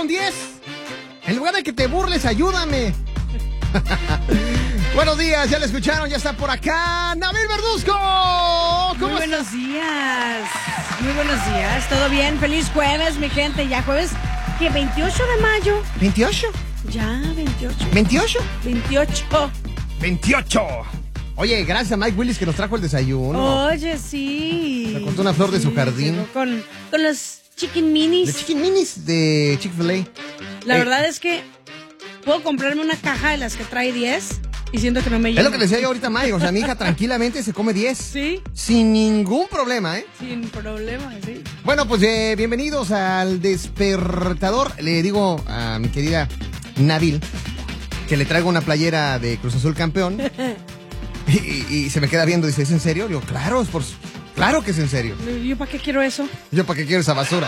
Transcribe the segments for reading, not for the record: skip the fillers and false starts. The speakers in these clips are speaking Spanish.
con 10. En lugar de que te burles, ayúdame. Buenos días, ya lo escucharon, ya está por acá Nabil Verduzco. Muy buenos días. Muy buenos días, ¿todo bien? Feliz jueves, mi gente. Ya jueves, ¿qué? 28 de mayo. ¿28? Ya, 28. ¿28? 28. 28. Oye, gracias a Mike Willis que nos trajo el desayuno. Oye, sí. Me cortó una flor de su jardín. Llegó con los chicken minis. De chicken minis de Chick-fil-A. La verdad es que puedo comprarme una caja de las que trae 10 y siento que no me llena. Es lo que le decía yo ahorita a Mike. O sea, mi hija tranquilamente se come 10. Sí. Sin ningún problema, ¿eh? Sin problema, sí. Bueno, pues bienvenidos al Despertador. Le digo a mi querida Nabil que le traigo una playera de Cruz Azul campeón. Y se me queda viendo y dice, ¿es en serio? Digo, claro, claro que es en serio. ¿Yo para qué quiero eso? ¿Yo para qué quiero esa basura?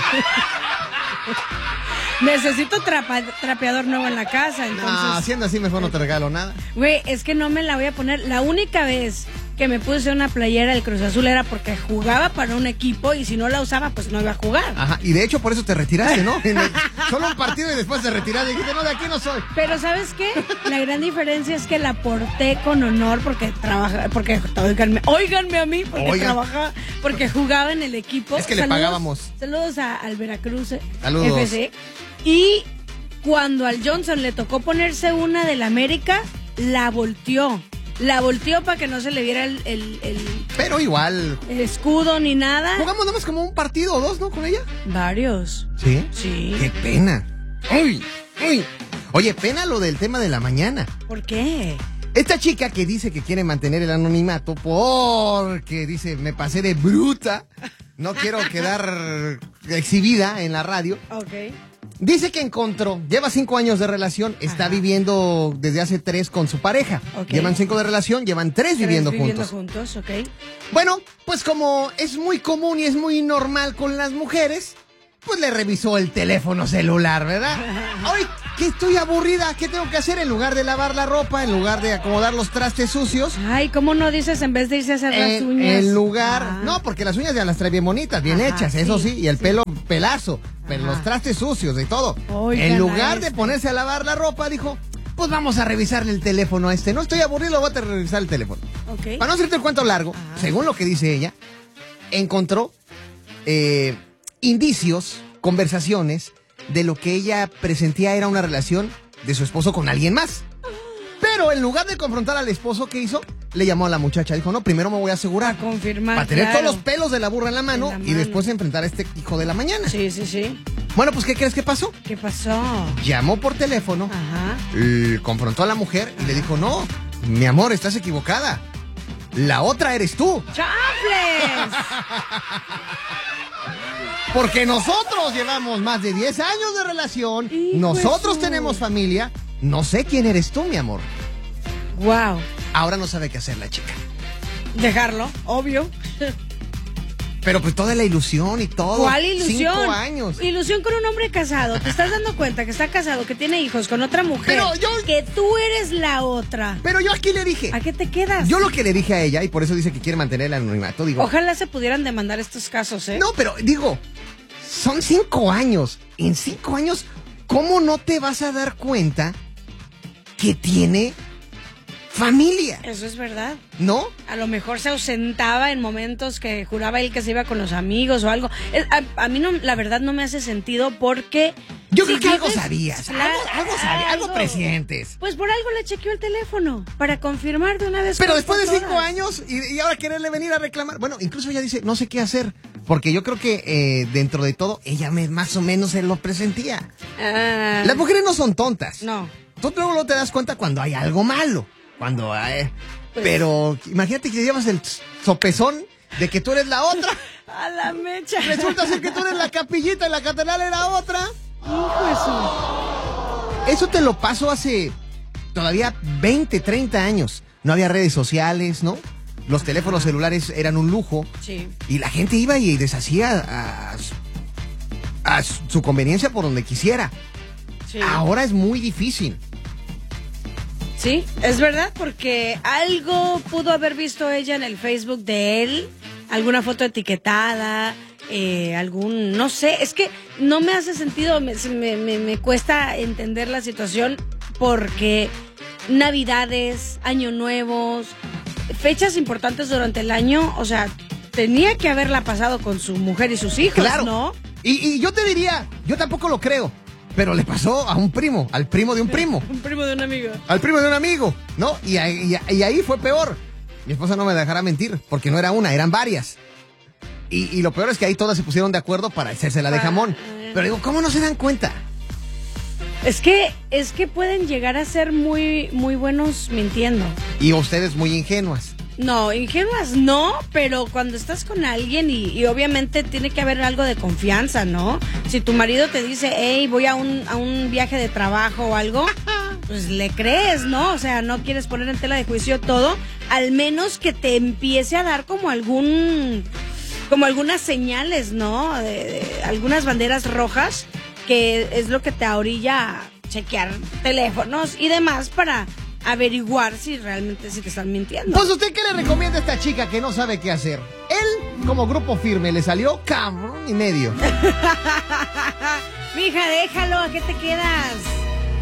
Necesito trapeador nuevo en la casa, entonces... No, siendo así mejor no te regalo nada. Güey, es que no me la voy a poner. La única vez que me puse una playera del Cruz Azul era porque jugaba para un equipo y si no la usaba, pues no iba a jugar. Ajá, y de hecho por eso te retiraste, ¿no? Solo un partido y después te retiraste. Dijiste, no, de aquí no soy. Pero ¿sabes qué? La gran diferencia es que la porté con honor porque óiganme a mí, porque jugaba en el equipo. Es que le pagábamos. Saludos al Veracruz Saludos. FC. Y cuando al Johnson le tocó ponerse una del América, la volteó. La volteó para que no se le viera el Pero igual. el escudo ni nada. Jugamos nada más como un partido o dos, ¿no? Con ella. Varios. ¿Sí? Sí. Qué pena. Uy. Oye, pena lo del tema de la mañana. ¿Por qué? Esta chica que dice que quiere mantener el anonimato porque dice, me pasé de bruta, no quiero quedar exhibida en la radio. Ok. Dice que lleva 5 años de relación, está viviendo desde hace 3 con su pareja. Okay. Llevan 5 de relación, llevan 3 viviendo juntos. Ok. Bueno, pues como es muy común y es muy normal con las mujeres, pues le revisó el teléfono celular, ¿verdad? Hoy que estoy aburrida, ¿qué tengo que hacer? En lugar de lavar la ropa, en lugar de acomodar los trastes sucios. Ay, ¿cómo no dices en vez de irse a hacer las uñas? En lugar... No, porque las uñas ya las trae bien bonitas, bien hechas, eso sí, y el pelo pelazo, pero los trastes sucios y todo. Oigan, en lugar de ponerse a lavar la ropa, dijo, pues vamos a revisarle el teléfono a este. No estoy aburrido, voy a revisar el teléfono. Okay. Para no hacerte el cuento largo, según lo que dice ella, encontró indicios, conversaciones de lo que ella presentía era una relación de su esposo con alguien más. Pero en lugar de confrontar al esposo, ¿qué hizo? Le llamó a la muchacha, dijo, no, primero me voy a asegurar. A confirmar, para tener claro. todos los pelos de la burra en la mano y después enfrentar a este hijo de la mañana. Sí. Bueno, pues, ¿qué crees que pasó? ¿Qué pasó? Llamó por teléfono, confrontó a la mujer y le dijo, no, mi amor, estás equivocada. La otra eres tú. ¡Chafles! Porque nosotros llevamos más de 10 años de relación, nosotros tenemos familia, no sé quién eres tú, mi amor. Wow. Ahora no sabe qué hacer la chica. Dejarlo, obvio. Pero pues toda la ilusión y todo. ¿Cuál ilusión? 5 años. Ilusión con un hombre casado. Te estás dando cuenta que está casado, que tiene hijos con otra mujer. Pero yo... Que tú eres la otra. Pero yo aquí le dije. ¿A qué te quedas? Yo lo que le dije a ella, y por eso dice que quiere mantener el anonimato, digo... Ojalá se pudieran demandar estos casos, ¿eh? No, pero digo, son 5 años. En 5 años, ¿cómo no te vas a dar cuenta que tiene familia? Eso es verdad. ¿No? A lo mejor se ausentaba en momentos que juraba él que se iba con los amigos o algo. A mí no, la verdad no me hace sentido porque... Yo creo que algo sabías, Claro, algo presientes. Pues por algo le chequeó el teléfono, para confirmar de una vez. Pero después de 5 todas. años y ahora quererle venir a reclamar. Bueno, incluso ella dice, no sé qué hacer. Porque yo creo que dentro de todo, ella más o menos se lo presentía. Las mujeres no son tontas. No. Tú luego te das cuenta cuando hay algo malo. Cuando hay... Pues... Pero imagínate que llevas el sopezón de que tú eres la otra. A la mecha. Resulta ser que tú eres la capillita y la catedral era otra. Hijo de su... Eso te lo pasó hace todavía 20, 30 años. No había redes sociales, ¿no? Los teléfonos celulares eran un lujo. Sí. Y la gente iba y deshacía a su conveniencia por donde quisiera. Sí. Ahora es muy difícil. Sí, es verdad, porque algo pudo haber visto ella en el Facebook de él, alguna foto etiquetada, no sé, es que no me hace sentido, me cuesta entender la situación porque Navidades, Año Nuevos, fechas importantes durante el año, o sea, tenía que haberla pasado con su mujer y sus hijos, claro. ¿no? Y yo te diría, yo tampoco lo creo, pero le pasó a un primo, al primo de un primo. Un primo de un amigo. Al primo de un amigo, ¿no? Y ahí fue peor. Mi esposa no me dejará mentir, porque no era una, eran varias. Y lo peor es que ahí todas se pusieron de acuerdo para hacérsela de jamón. Pero digo, ¿cómo no se dan cuenta? Es que pueden llegar a ser muy, muy buenos mintiendo. Y ustedes muy ingenuas. No, ingenuas no, pero cuando estás con alguien y obviamente tiene que haber algo de confianza, ¿no? Si tu marido te dice, hey, voy a un viaje de trabajo o algo, pues le crees, ¿no? O sea, no quieres poner en tela de juicio todo, al menos que te empiece a dar como algunas señales, ¿no? De algunas banderas rojas, que es lo que te orilla a chequear teléfonos y demás para averiguar si realmente te están mintiendo. Pues, ¿usted qué le recomienda a esta chica que no sabe qué hacer? Él, como Grupo Firme, le salió cabrón y medio. Mija, déjalo, ¿a qué te quedas?